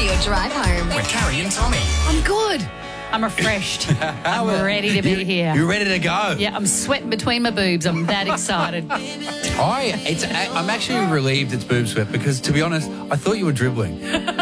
Radio drive home. With Carrie and Tommy. I'm good. I'm refreshed. I'm ready to be here. You're ready to go. Yeah, I'm sweating between my boobs. I'm that excited. I'm actually relieved it's boob sweat because, to be honest, I thought you were dribbling.